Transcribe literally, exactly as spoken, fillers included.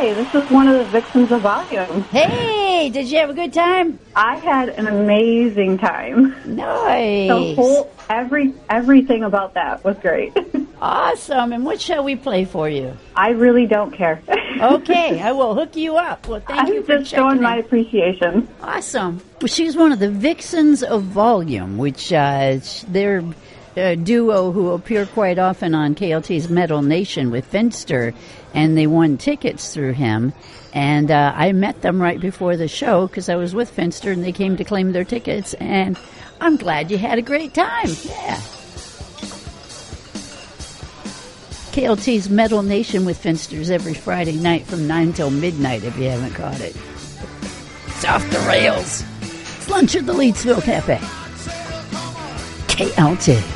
Hi, this is one of the Vixens of Volume. Hey, did you have a good time? I had an amazing time. Nice. The whole, every, everything about that was great. Awesome. And what shall we play for you? I really don't care. Okay, I will hook you up. Well, thank I'm you for just checking showing in. my appreciation. Awesome. Well, she's one of the Vixens of Volume, which uh, they're a duo who appear quite often on K L T's Metal Nation with Finster, and they won tickets through him. And uh, I met them right before the show because I was with Finster, and they came to claim their tickets. And I'm glad you had a great time. Yeah. K L T's Metal Nation with Finsters every Friday night from nine till midnight if you haven't caught it. It's off the rails. It's lunch at the Leedsville Cafe. K L T.